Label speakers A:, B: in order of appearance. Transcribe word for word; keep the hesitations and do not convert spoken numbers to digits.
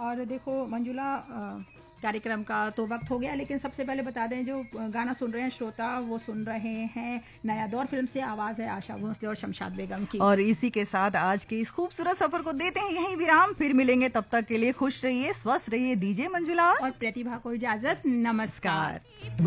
A: और देखो मंजुला, कार्यक्रम का तो वक्त हो गया, लेकिन सबसे पहले बता दें जो गाना सुन रहे हैं श्रोता, वो सुन रहे हैं नया दौर फिल्म से, आवाज है आशा भोसले और शमशाद बेगम की।
B: और इसी के साथ आज के इस खूबसूरत सफर को देते हैं यहीं विराम। फिर मिलेंगे, तब तक के लिए खुश रहिए, स्वस्थ रहिए। दीजिए मंजुला
A: और प्रतिभा को इजाजत, नमस्कार।